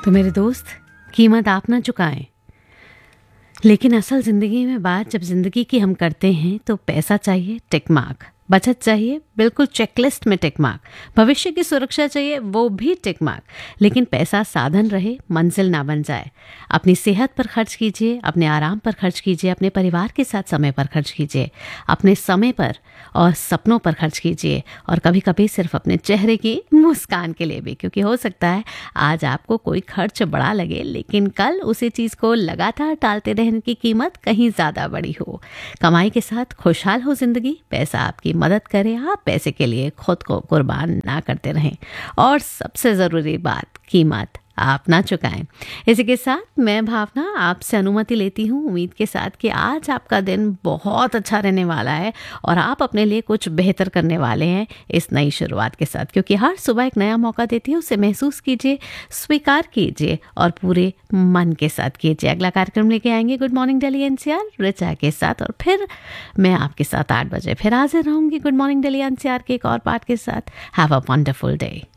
तो मेरे दोस्त, कीमत आप ना चुकाएं, लेकिन असल ज़िंदगी में बात जब ज़िंदगी की हम करते हैं तो पैसा चाहिए टिक मार्क, बचत चाहिए बिल्कुल चेकलिस्ट में टिक मार्क, भविष्य की सुरक्षा चाहिए वो भी टिक मार्क, लेकिन पैसा साधन रहे, मंजिल ना बन जाए। अपनी सेहत पर खर्च कीजिए, अपने आराम पर खर्च कीजिए, अपने परिवार के साथ समय पर खर्च कीजिए, अपने समय पर और सपनों पर खर्च कीजिए, और कभी कभी सिर्फ अपने चेहरे की मुस्कान के लिए भी, क्योंकि हो सकता है आज आपको कोई खर्च बड़ा लगे लेकिन कल उसी चीज़ को लगातार टालते रहने की कीमत कहीं ज़्यादा बड़ी हो। कमाई के साथ खुशहाल हो ज़िंदगी, पैसा आपकी मदद करे, आप पैसे के लिए खुद को कुर्बान ना करते रहें, और सबसे ज़रूरी बात, कीमत आप ना चुकाएं। इसी के साथ मैं भावना आपसे अनुमति लेती हूँ, उम्मीद के साथ कि आज आपका दिन बहुत अच्छा रहने वाला है और आप अपने लिए कुछ बेहतर करने वाले हैं इस नई शुरुआत के साथ, क्योंकि हर सुबह एक नया मौका देती है, उसे महसूस कीजिए, स्वीकार कीजिए और पूरे मन के साथ कीजिए। अगला कार्यक्रम लेके आएंगे good morning Delhi NCR Richa के साथ, और फिर मैं आपके साथ 8 बजे फिर हाजिर रहूंगी गुड मॉर्निंग दिल्ली एनसीआर के एक और पार्ट के साथ। Have a wonderful day.